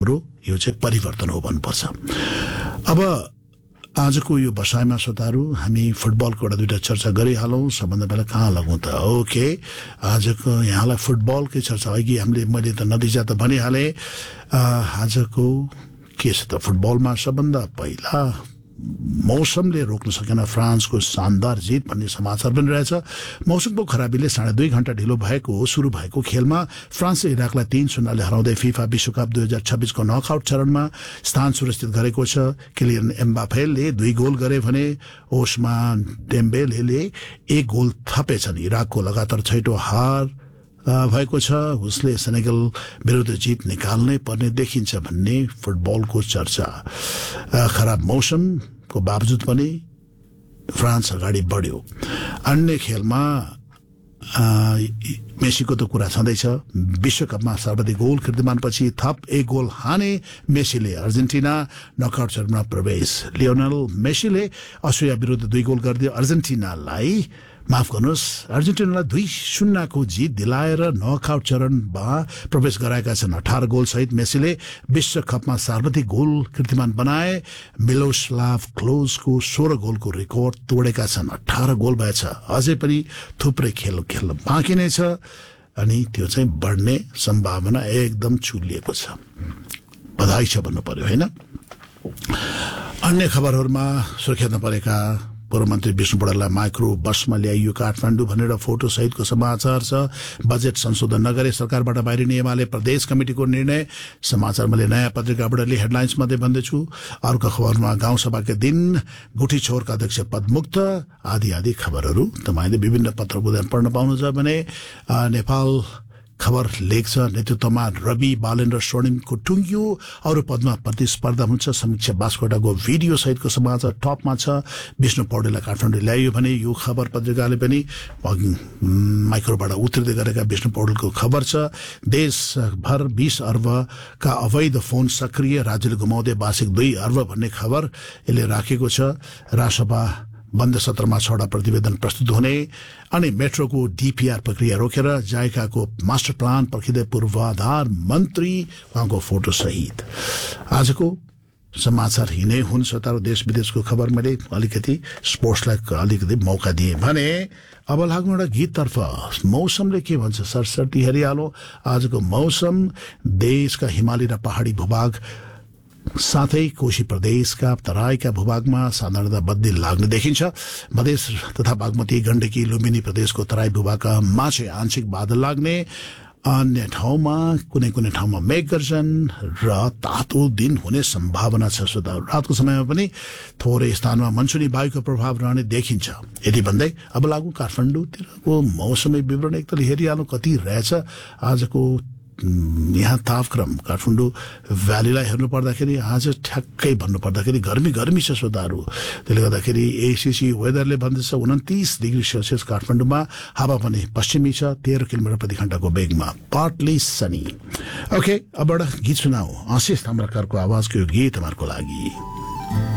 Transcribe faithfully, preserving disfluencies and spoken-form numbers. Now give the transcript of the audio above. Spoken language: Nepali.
हाम्रो यो चाहिँ परिवर्तन हो भन्नुपर्छ। अब आजको यो बसाइमा श्रोताहरू हामी फुटबलको एउटा दुईटा चर्चा गरिहालौँ। सबभन्दा पहिला कहाँ लगौँ त? ओके, आजको यहाँलाई फुटबलकै चर्चा अघि हामीले मैले त नतिजा त भनिहालेँ। आजको के छ त फुटबलमा सबभन्दा पहिला मौसमले रोक्न सकेन फ्रान्सको शानदार जित भन्ने समाचार पनि रहेछ। मौसमको खराबीले साढे दुई घण्टा ढिलो भएको सुरु भएको खेलमा फ्रान्सले इराकलाई तीन शून्यले हराउँदै फिफा विश्वकप दुई हजार छब्बिसको नकआउट चरणमा स्थान सुरक्षित गरेको छ। किलियन एम्बापेले दुई गोल गरे भने ओस्मान डेम्बेलेले एक गोल थपेछन्। इराकको लगातार छैटौं हार भएको छ। उसले सेनेगल विरुद्ध जित निकाल्नै पर्ने देखिन्छ भन्ने फुटबलको चर्चा। खराब मौसमको बावजुद पनि फ्रान्स अगाडि बढ्यो। अन्य खेलमा मेसीको त कुरा छँदैछ। विश्वकपमा सर्वाधिक गोल कीर्तिमानपछि थप एक गोल हाने मेसीले अर्जेन्टिना नकआउट चरणमा प्रवेश। लियोनल मेसीले अस्ट्रेलिया विरुद्ध दुई गोल गरिदियो अर्जेन्टिनालाई माफ गर्नुहोस् अर्जेन्टिनालाई दुई शून्यको जित दिलाएर नकआउट चरणमा प्रवेश गराएका छन्। अठार गोल सहित मेसीले विश्वकपमा सर्वाधिक गोल कीर्तिमान बनाए। मिलोस्लाव क्लोजको सोह्र गोलको रेकर्ड तोडेका छन्। अठार गोल भएछ। अझै पनि थुप्रै खेल खेल्न बाँकी नै छ अनि त्यो चाहिँ बढ्ने सम्भावना एकदम चुलिएको छ। बधाई छ भन्नु पर्यो हैन। अन्य खबरहरूमा सुर्खेतमा परेका पूर्व मन्त्री विष्णु पौडेललाई माइक्रो बसमा ल्याइयो काठमाडौँ भनेर फोटो सहितको समाचार छ। बजेट संशोधन नगरे सरकारबाट बाहिरिने एमाले प्रदेश कमिटिको निर्णय समाचार मैले नयाँ पत्रिकाबाट लिए हेडलाइन्स मध्ये भन्दैछु। अर्को खबरमा गाउँसभाका दिन गुठी छोरका अध्यक्ष पदमुक्त आदि आदि खबरहरू तपाईँले विभिन्न पत्रको पढ्न पाउनुहुन्छ भने नेपाल खबर लेख्छ नेतृत्वमा रवि बालेन्द्र स्वर्णिमको टुङ्गियो अरू पदमा प्रतिस्पर्धा हुन्छ। समीक्षा बास्कोटाको भिडियो सहितको समाचार टपमा छ। विष्णु पौडेललाई काठमाडौँ ल्याइयो भने यो खबर पत्रिकाले पनि माइक्रोबाट उत्रिँदै गरेका विष्णु पौडेलको खबर छ। देशभर बीस अर्बका अवैध फोन सक्रिय राज्यले गुमाउँदै वार्षिक दुई अर्ब भन्ने खबर यसले राखेको छ। राजसभा बन्द सत्रमा छवटा प्रतिवेदन प्रस्तुत हुने अनि मेट्रोको डीपीआर प्रक्रिया रोकेर जायकाको मास्टर प्लान पर्खिँदै पूर्वाधार मन्त्री उहाँको फोटो सहित आजको समाचार हिँडै हुन्। श्रोताहरू देश विदेशको खबर मैले अलिकति स्पोर्ट्सलाई अलिकति मौका दिएँ भने अब लाग्नु एउटा गीततर्फ। मौसमले के भन्छ सरसर्ती हेरिहालो। आजको मौसम देशका हिमाली र पहाडी भूभाग साथै कोशी प्रदेशका तराईका भूभागमा साधारणतः बदली लाग्ने देखिन्छ। मधेस तथा बागमती गण्डकी लुम्बिनी प्रदेशको तराई भूभागमा चाहिँ आंशिक बादल लाग्ने। अन्य ठाउँमा कुनै कुनै ठाउँमा मेघ गर्जन र तातो दिन हुने सम्भावना छ। श्रोताहरू रातको समयमा पनि थोरै स्थानमा मनसुनी वायुको प्रभाव रहने देखिन्छ। यति भन्दै अब लागु काठमाडौँतिरको मौसमी विवरण एकताल हेरिहाल्नु कति रहेछ। आजको यहाँ तापक्रम काठमाडौँ भ्यालीलाई हेर्नु पर्दाखेरि आज ठ्याक्कै भन्नु पर्दाखेरि गर्मी गर्मी छ श्रोताहरू। त्यसले गर्दाखेरि एसीसी वेदरले भन्दैछ उन्तिस डिग्री सेल्सियस काठमाडौँमा। हावा पनि पश्चिमी छ तेह्र किलोमिटर प्रति घण्टाको वेगमा पार्टली सनी। ओके अब एउटा गीत सुनाऊ। आशिष ताम्राकारको आवाजको यो गीत हाम्रो लागि।